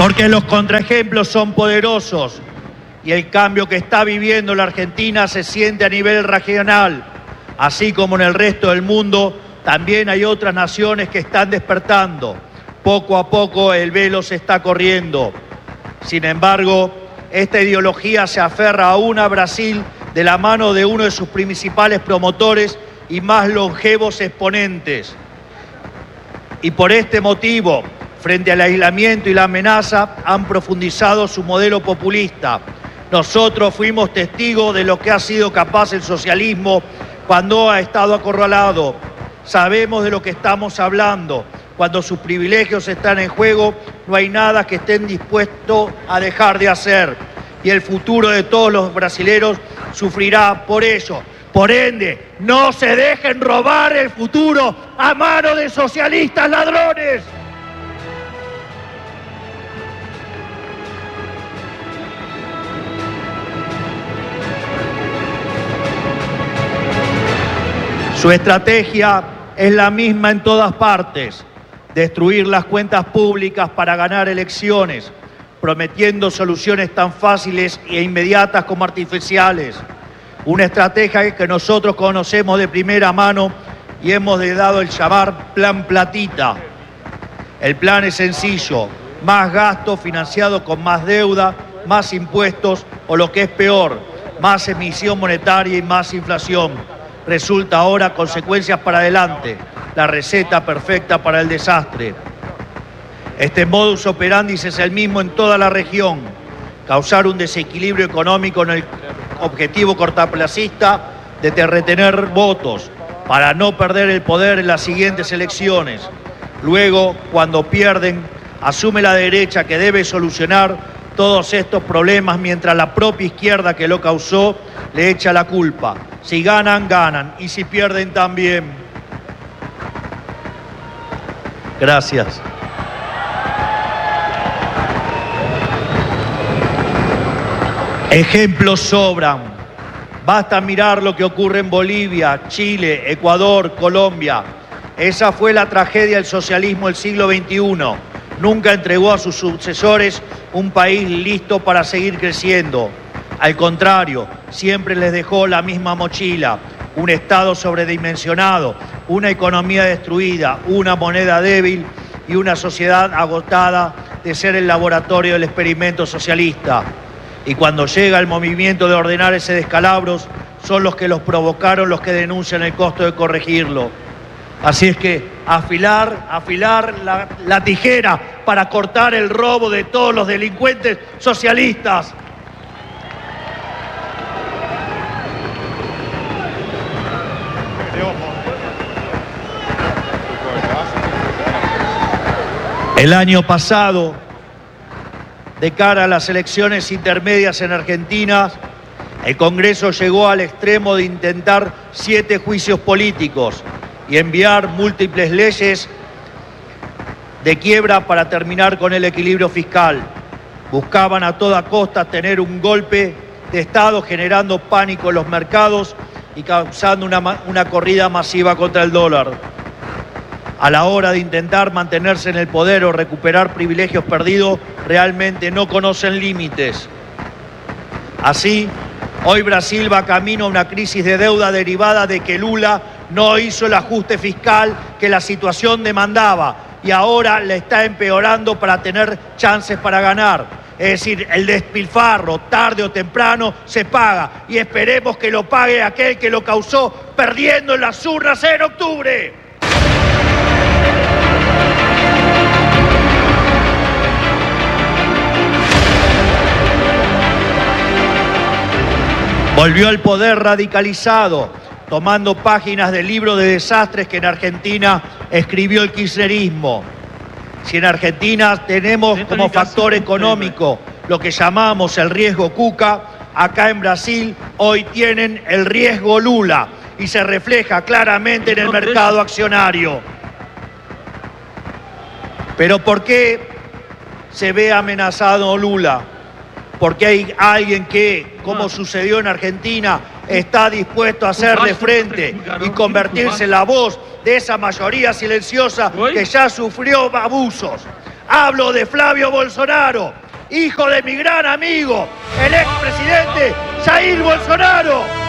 Porque los contraejemplos son poderosos y el cambio que está viviendo la Argentina se siente a nivel regional. Así como en el resto del mundo, también hay otras naciones que están despertando. Poco a poco el velo se está corriendo. Sin embargo, esta ideología se aferra aún a Brasil de la mano de uno de sus principales promotores y más longevos exponentes. Y por este motivo, frente al aislamiento y la amenaza, han profundizado su modelo populista. Nosotros fuimos testigos de lo que ha sido capaz el socialismo cuando ha estado acorralado. Sabemos de lo que estamos hablando. Cuando sus privilegios están en juego, no hay nada que estén dispuestos a dejar de hacer. Y el futuro de todos los brasileros sufrirá por ello. Por ende, no se dejen robar el futuro a manos de socialistas ladrones. Su estrategia es la misma en todas partes: destruir las cuentas públicas para ganar elecciones, prometiendo soluciones tan fáciles e inmediatas como artificiales. Una estrategia que nosotros conocemos de primera mano y hemos dado el llamar Plan Platita. El plan es sencillo: más gasto financiado con más deuda, más impuestos o, lo que es peor, más emisión monetaria y más inflación. Resulta ahora consecuencias para adelante, la receta perfecta para el desastre. Este modus operandi es el mismo en toda la región: causar un desequilibrio económico en el objetivo cortoplacista de retener votos para no perder el poder en las siguientes elecciones. Luego, cuando pierden, asume la derecha que debe solucionar todos estos problemas, mientras la propia izquierda que lo causó le echa la culpa. Si ganan, ganan, y si pierden, también. Gracias. Ejemplos sobran. Basta mirar lo que ocurre en Bolivia, Chile, Ecuador, Colombia. Esa fue la tragedia del socialismo del siglo XXI. Nunca entregó a sus sucesores un país listo para seguir creciendo. Al contrario, siempre les dejó la misma mochila: un Estado sobredimensionado, una economía destruida, una moneda débil y una sociedad agotada de ser el laboratorio del experimento socialista. Y cuando llega el movimiento de ordenar ese descalabros, son los que los provocaron los que denuncian el costo de corregirlo. Así es que afilar la tijera para cortar el robo de todos los delincuentes socialistas. El año pasado, de cara a las elecciones intermedias en Argentina, el Congreso llegó al extremo de intentar 7 juicios políticos y enviar múltiples leyes de quiebra para terminar con el equilibrio fiscal. Buscaban a toda costa tener un golpe de Estado, generando pánico en los mercados y causando una corrida masiva contra el dólar. A la hora de intentar mantenerse en el poder o recuperar privilegios perdidos, realmente no conocen límites. Así, hoy Brasil va camino a una crisis de deuda derivada de que Lula no hizo el ajuste fiscal que la situación demandaba y ahora le está empeorando para tener chances para ganar. Es decir, el despilfarro, tarde o temprano, se paga, y esperemos que lo pague aquel que lo causó perdiendo en las urnas en octubre. Volvió al poder radicalizado, tomando páginas del libro de desastres que en Argentina escribió el kirchnerismo. Si en Argentina tenemos como factor económico lo que llamamos el riesgo Cuca, acá en Brasil hoy tienen el riesgo Lula y se refleja claramente en el mercado accionario. Pero ¿por qué se ve amenazado Lula? Porque hay alguien que, como sucedió en Argentina, está dispuesto a hacerle frente y convertirse en la voz de esa mayoría silenciosa que ya sufrió abusos. Hablo de Flavio Bolsonaro, hijo de mi gran amigo, el expresidente Jair Bolsonaro.